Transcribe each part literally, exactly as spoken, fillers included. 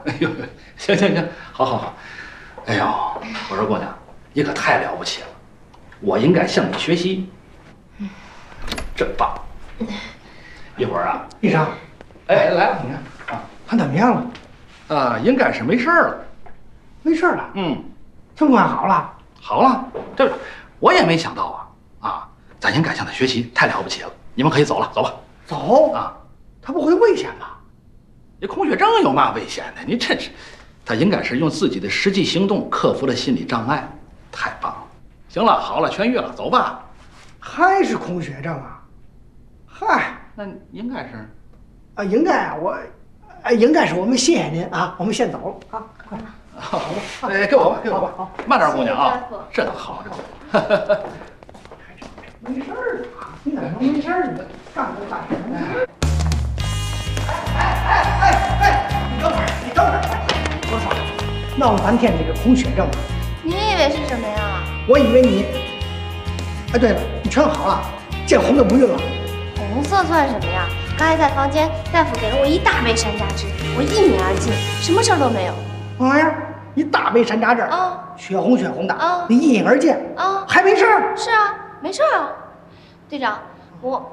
哎呦，行行行，好好好。哎呦，我说姑娘，你可太了不起了，我应该向你学习。嗯，真棒。一会儿啊， 医生， 哎，来了，你看啊， 他怎么样了？ 啊，应该是没事了。 没事了。 嗯， 情况好了。 好了，这我也没想到啊啊，咱应该向他学习，太了不起了。你们可以走了，走吧。 走啊， 他不会危险吧？ 你空血症有嘛危险的？你真是，他应该是用自己的实际行动克服了心理障碍，太棒了。行了，好了，痊愈了，走吧。 还是空血症啊？嗨， 那应该是， 啊，应该啊，我，啊，应该是我们谢谢您啊，我们先走了啊。快， 好吧，哎，给我吧，给我吧， 好， 慢点，姑娘啊， 谢谢真好， 没事儿啊，你怎么能没事儿呢？干不干什么？哎哎哎哎，你等会儿，你等会儿，我说，闹了半天这个空血症啊， 你以为是什么呀？ 我以为你，哎，对了，你全好了，见红的不孕了。 红色算什么呀？刚才在房间，大夫给了我一大杯山楂汁，我一饮而尽，什么事儿都没有。 妈呀，一大杯山楂汁啊， 血红血红的啊， 你一饮而尽啊， 还没事儿？ 是啊，没事儿啊。队长，我。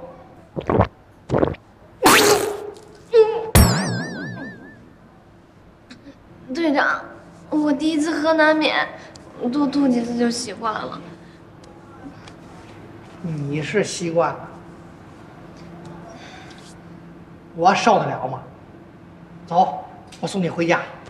队长，我第一次喝难免，多吐几次就习惯了。 你是习惯了，我受得了吗？走，我送你回家。